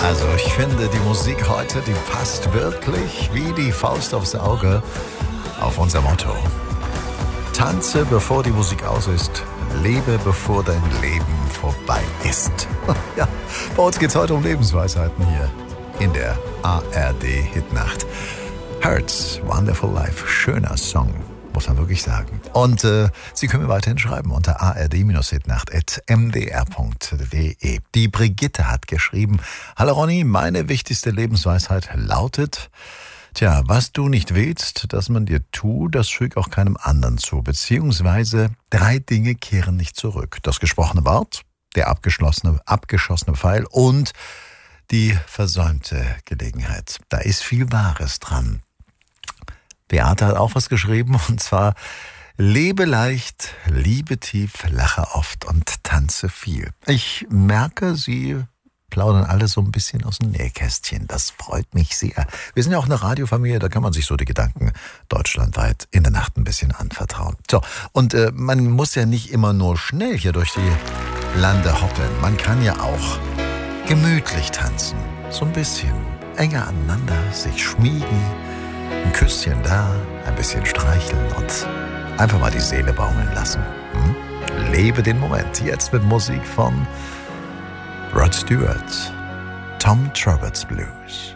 Also ich finde, die Musik heute, die passt wirklich wie die Faust aufs Auge auf unser Motto. Tanze, bevor die Musik aus ist. Lebe, bevor dein Leben vorbei ist. Ja, bei uns geht es heute um Lebensweisheiten hier in der ARD-Hitnacht. Hurts, Wonderful Life, schöner Song, muss man wirklich sagen. Und Sie können mir weiterhin schreiben unter ard-hitnacht@mdr.de. Die Brigitte hat geschrieben: Hallo Ronny, meine wichtigste Lebensweisheit lautet: Tja, was du nicht willst, dass man dir tut, das füg auch keinem anderen zu. Beziehungsweise 3 Dinge kehren nicht zurück. Das gesprochene Wort, der abgeschossene Pfeil und die versäumte Gelegenheit. Da ist viel Wahres dran. Beate hat auch was geschrieben, und zwar: Lebe leicht, liebe tief, lache oft und tanze viel. Ich merke, Sie plaudern alle so ein bisschen aus dem Nähkästchen. Das freut mich sehr. Wir sind ja auch eine Radiofamilie, da kann man sich so die Gedanken deutschlandweit in der Nacht ein bisschen anvertrauen. So, und man muss ja nicht immer nur schnell hier durch die Lande hoppeln. Man kann ja auch gemütlich tanzen. So ein bisschen enger aneinander, sich schmiegen, ein Küsschen da, ein bisschen streicheln und einfach mal die Seele baumeln lassen. Lebe den Moment. Jetzt mit Musik von Rod Stewart, Tom Roberts Blues.